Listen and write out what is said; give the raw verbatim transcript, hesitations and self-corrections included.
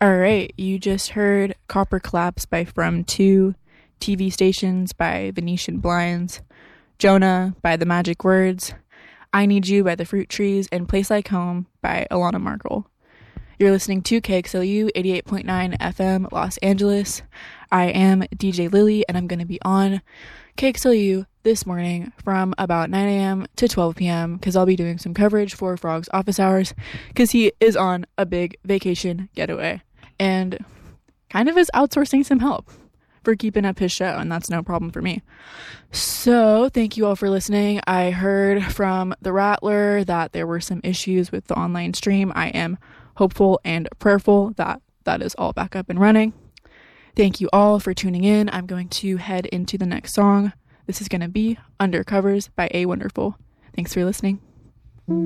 All right, you just heard Copper Collapse by From Two, T V Stations by Venetian Blinds, Jonah by The Magic Words, I Need You by The Fruit Trees, and Place Like Home by Alana Markle. You're listening to K X L U eighty-eight point nine F M Los Angeles. I am D J Lily, and I'm going to be on K X L U this morning from about nine a.m. to twelve p.m. because I'll be doing some coverage for Frog's office hours because he is on a big vacation getaway and kind of is outsourcing some help for keeping up his show, and that's no problem for me. So thank you all for listening. I heard from the Rattler that there were some issues with the online stream. I am hopeful and prayerful that that is all back up and running. Thank you all for tuning in. I'm going to head into the next song. This is going to be Undercovers by A Wonderful. Thanks for listening.